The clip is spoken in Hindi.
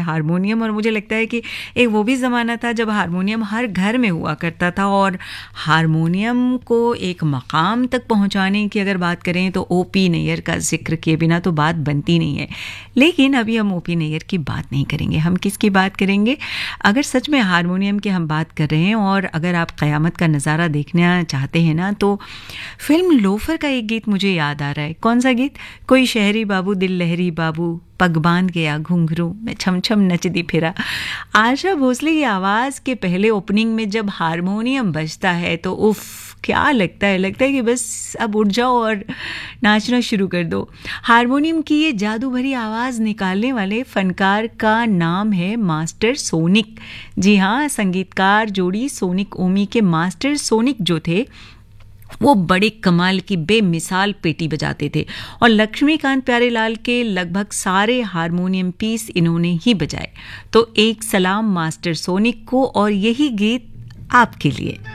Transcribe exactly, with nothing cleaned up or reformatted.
हारमोनियम, और मुझे लगता है कि एक वो भी ज़माना था जब हारमोनियम हर घर में हुआ करता था, और हारमोनियम को एक मकाम तक पहुंचाने की अगर बात करें तो ओ पी नैयर का जिक्र किए बिना तो बात बनती नहीं है। लेकिन अभी हम ओ पी नैयर की बात नहीं करेंगे, हम किसकी बात करेंगे? अगर सच में हारमोनियम की हम बात कर रहे हैं और अगर आप क़यामत का नज़ारा देखना चाहते हैं ना, तो फिल्म लोफर का एक गीत मुझे याद आ रहा है। कौन सा गीत? कोई शहरी बाबू दिल लहरी बाबू, पग बांध गया घुंघरू मैं छम छम नचदी फिरा। आशा भोसले की आवाज़ के पहले ओपनिंग में जब हारमोनियम बजता है तो उफ, क्या लगता है लगता है कि बस अब उठ जाओ और नाचना शुरू कर दो। हारमोनियम की ये जादू भरी आवाज़ निकालने वाले फनकार का नाम है मास्टर सोनिक। जी हाँ, संगीतकार जोड़ी सोनिक ओमी के मास्टर सोनिक जो थे वो बड़े कमाल की बेमिसाल पेटी बजाते थे, और लक्ष्मीकांत प्यारेलाल के लगभग सारे हारमोनियम पीस इन्होंने ही बजाए। तो एक सलाम मास्टर सोनिक को, और यही गीत आपके लिए।